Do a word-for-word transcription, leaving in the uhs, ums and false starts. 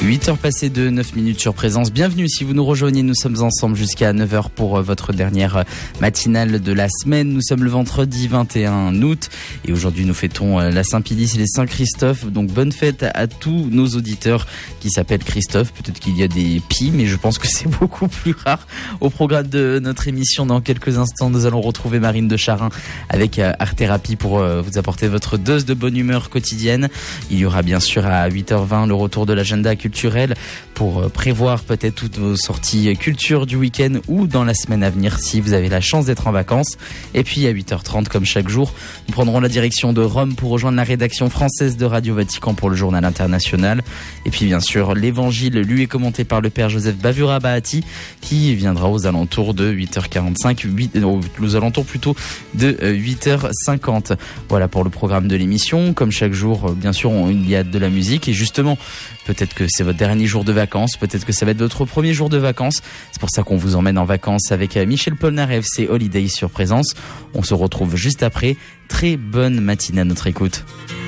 huit heures passées de neuf minutes sur Présence. Bienvenue si vous nous rejoignez. Nous sommes ensemble jusqu'à neuf heures pour votre dernière matinale de la semaine. Nous sommes le vendredi vingt et un août et aujourd'hui nous fêtons la Saint-Pilice et les Saint-Christophe. Donc bonne fête à tous nos auditeurs qui s'appellent Christophe. Peut-être qu'il y a des Pi, mais je pense que c'est beaucoup plus rare. Au programme de notre émission, dans quelques instants, nous allons retrouver Marine de Charin avec Art Thérapie pour vous apporter votre dose de bonne humeur quotidienne. Il y aura bien sûr à huit heures vingt le retour de l'agenda culturel pour prévoir peut-être toutes vos sorties culture du week-end ou dans la semaine à venir si vous avez la chance d'être en vacances. Et puis à huit heures trente, comme chaque jour, nous prendrons la direction de Rome pour rejoindre la rédaction française de Radio Vatican pour le journal international. Et puis bien sûr, l'évangile lu et commenté par le père Joseph Bavura Bahati qui viendra aux alentours de huit heures quarante-cinq, huit, euh, aux alentours plutôt de huit heures cinquante. Voilà pour le programme de l'émission. Comme chaque jour, bien sûr, on, il y a de la musique et justement, peut-être que c'est votre dernier jour de vacances, peut-être que ça va être votre premier jour de vacances. C'est pour ça qu'on vous emmène en vacances avec Michel Polnareff, c'est Holiday sur Présence. On se retrouve juste après. Très bonne matinée à notre écoute.